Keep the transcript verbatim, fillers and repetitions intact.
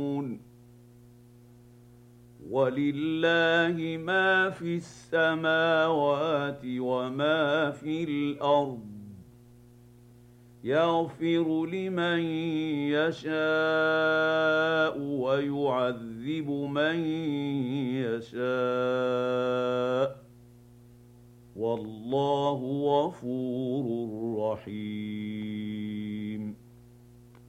وَلِلَّهِ مَا فِي السَّمَاوَاتِ وَمَا فِي الْأَرْضِ ۚ يَغْفِرُ لِمَن يَشَاءُ وَيُعَذِّبُ مَن يَشَاءُ ۚ وَاللَّهُ غَفُورٌ رَّحِيمٌ.